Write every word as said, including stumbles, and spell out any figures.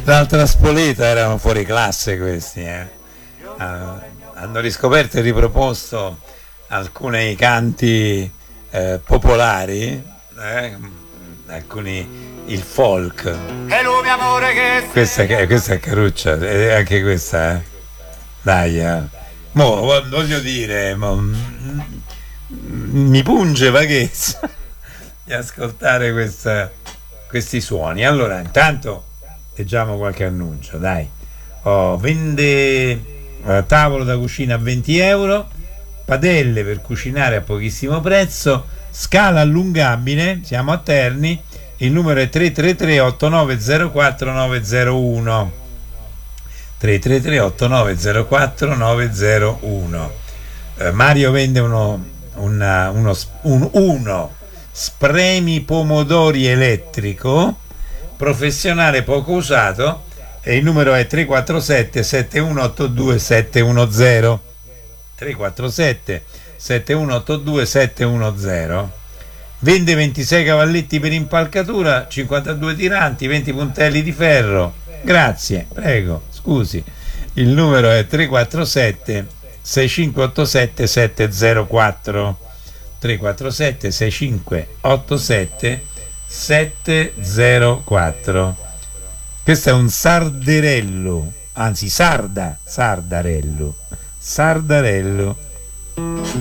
L'altra Spoleta erano fuori classe questi, eh. Ah, hanno riscoperto e riproposto alcuni canti eh, popolari, eh, alcuni il folk. E lui, mio amore, che Questa, che- questa è Caruccia, e anche questa, eh. Dai, eh. Mo, voglio dire, mo, mm, mi punge vaghezza di ascoltare questa, questi suoni. Allora, intanto leggiamo qualche annuncio, dai. Oh, vende eh, tavolo da cucina a venti euro, padelle per cucinare a pochissimo prezzo, scala allungabile, siamo a Terni, il numero è tre tre tre otto nove zero quattro nove zero uno. tre tre tre otto nove zero quattro nove zero uno. Eh, Mario vende uno, una- uno, un, uno spremi pomodori elettrico professionale poco usato e il numero è tre quattro sette sette uno otto due sette uno zero. tre quattro sette sette uno otto due sette uno zero. Vende ventisei cavalletti per impalcatura, cinquantadue tiranti, venti puntelli di ferro. Grazie, prego, scusi. Il numero è tre quattro sette sei cinque otto sette sette zero quattro. tre quattro sette sei cinque otto sette sette zero quattro. Questo è un sarderello, anzi sarda, sardarello. Sardarello.